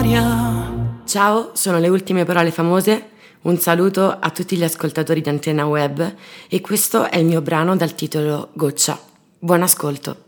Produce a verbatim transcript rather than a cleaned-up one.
storia. Ciao, sono Le Ultime Parole Famose, un saluto a tutti gli ascoltatori di Antenna Web e questo è il mio brano dal titolo Goccia. Buon ascolto.